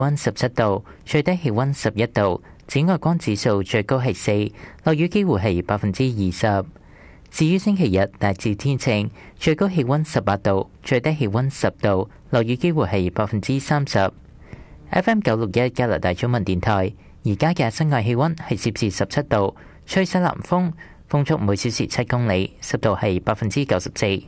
溫17度，最低氣溫11度，紫外光指數最高係4，落雨機會係20%。至於星期日大致天晴，最高氣溫18度，最低氣溫10度，落雨機會係30%。FM 961加拿大中文電台，而家嘅室外氣溫係攝氏17度，吹西南風，風速每小時7公里，濕度係94%。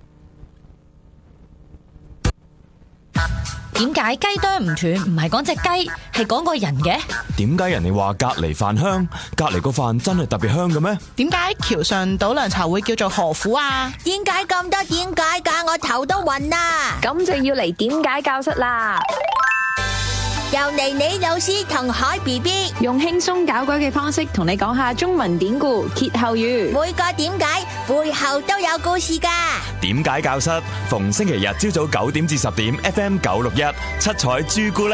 點解雞啄唔斷？唔係講隻雞，係講個人嘅。 點解人哋話隔離飯香？隔離個飯真係特別香嘅咩？ 點解橋上倒涼茶會叫做何苦啊？ 點解咁多點解㗎？我頭都暈啦！ 咁就要嚟點解教室啦！ 由妮妮老師同海 BB 用輕鬆搞鬼嘅方式同你講下中文典故、歇後語。 每個點解背後都有故事㗎。 點解教室逢星期日朝早9點至10點 FM 961七彩朱古力。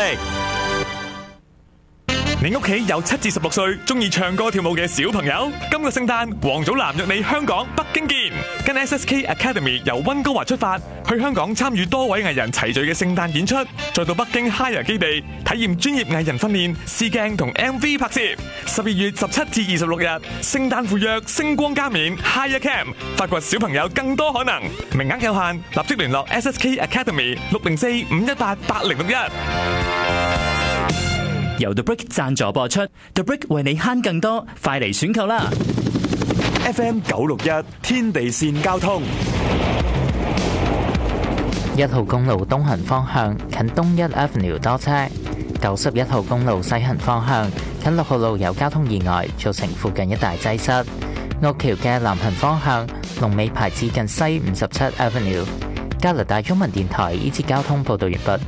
你屋企有7至16歲中意唱歌跳舞嘅小朋友，今個聖誕黃祖藍約你香港北京見，跟 SSK Academy 由溫哥華出發，去香港參與多位藝人齊聚嘅聖誕演出，再到北京 Higher 基地體驗專業藝人訓練、試鏡同 MV 拍攝。12月17至26日，聖誕赴約，星光加冕 Higher Camp， 發掘小朋友更多可能，名額有限，立即聯絡 SSK Academy 604-518-8061。 由 The Brick 贊助播出 ，The Brick 為你慳更多，快嚟選購啦 ！FM 961天地線交通 ，1號公路東行方向近東一 Avenue 多車，91號公路西行方向近6號路有交通意外，造成附近一帶擠塞。屋橋嘅南行方向龍尾排至近西57 Avenue。加拿大中文電台呢節交通報道完畢。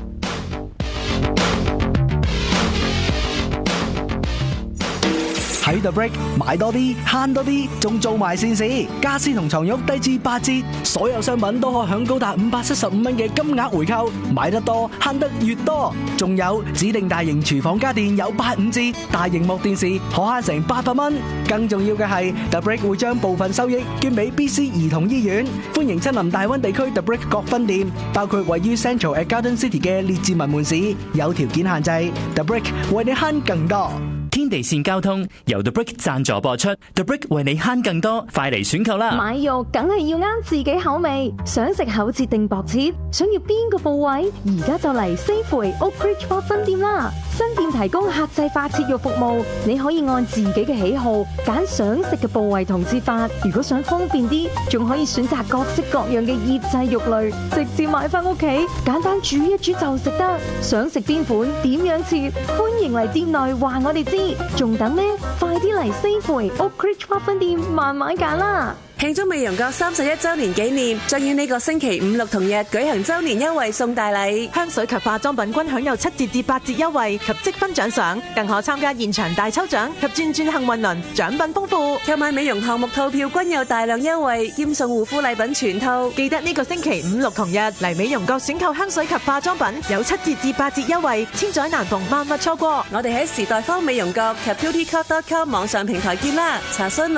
喺 The Brick 買多啲慳多啲，仲做埋善事，家私同床褥低至8折，所有商品都可享高達575蚊嘅金額回扣，買得多慳得越多。仲有指定大型廚房家電有85折，大螢幕電視可慳成800蚊。更重要嘅係 The Brick 會將部分收益捐俾 BC 兒童醫院。歡迎親臨大灣地區 The Brick 各分店，包括位於 Central at Garden City 嘅列治文門市，有條件限制。The Brick 為你慳更多。 天地線交通由 The Brick 贊助播出 ，The Brick 為你慳更多，快嚟選購啦！ 買肉梗係要啱自己口味，想食厚切定薄切，想要邊個部位，而家就嚟 Safeway Oak Ridge Park 分店啦！新店提供客製化切肉服務，你可以按自己嘅喜好揀想食嘅部位同切法。如果想方便啲，仲可以選擇各式各樣嘅醃製肉類，直接買翻屋企，簡單煮一煮就食得。想食邊款，點樣切，歡迎嚟店內話我哋知。仲等咩？快啲嚟 Safeway Oak Ridge Park 分店慢慢揀啦！ 慶祝美容閣31周年紀念，將於呢個星期5、6同日舉行周年優惠送大禮， 香水及化妝品均享有7折至8折優惠及積分獎賞，更可參加現場大抽獎及轉幸運輪，獎品豐富。 購買美容項目套票均有大量優惠，兼送護膚禮品全套。 記得呢個星期5、6同日嚟美容閣選購香水及化妝品，有7折至8折優惠，千載難逢，萬勿錯過。 我哋喺時代坊美容閣及 beautycode.com 網上平台見啦，查詢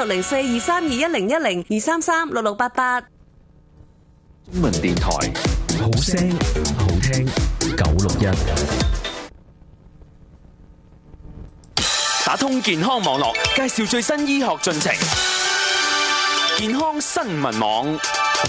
604-232-1010。233-6688。 中文電台好聲好聽961， 打通健康網絡，介紹最新醫學進程。健康新聞網。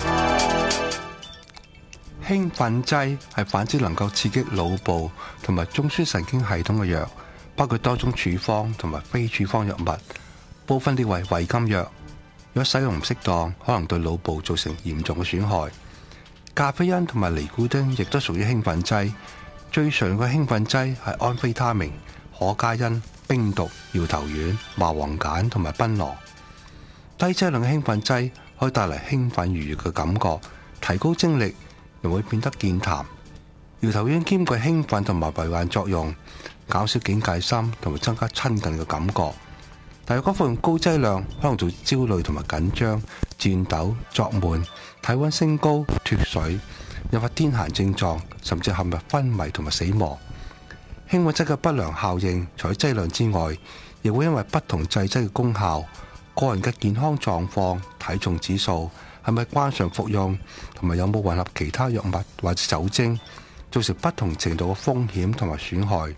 興奮劑係反之能夠刺激腦部同埋中樞神經系統嘅藥，包括多種處方同埋非處方藥物，部分列為違禁藥。若使用唔適當，可能對腦部造成嚴重嘅損害。咖啡因同埋尼古丁亦都屬於興奮劑。最常用嘅興奮劑係安非他命、可卡因、冰毒、搖頭丸、麻黃鹼同埋檳榔。低劑量嘅興奮劑可以帶嚟興奮愉悅嘅感覺，提高精力，又會變得健談。搖頭丸兼具興奮同埋迷幻作用，減少警戒心同埋增加親近嘅感覺。但如果服用高劑量，可能做焦慮同埋緊張、顫抖、作悶、體溫升高、脫水，引發癲癇症狀，甚至陷入昏迷同埋死亡。興奮劑嘅不良效應，除咗劑量之外，亦會因為不同劑劑嘅功效、個人嘅健康狀況、體重指數、係咪慣常服用，同埋有冇混合其他藥物或者酒精， 造成不同程度嘅風險同埋損害。